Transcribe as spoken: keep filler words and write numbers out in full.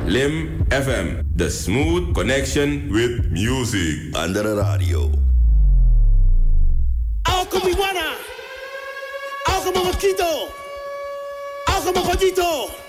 Lim F M, the smooth connection with music. Andere radio. Alcomiwana, Alcomoquito, Alcomoquito.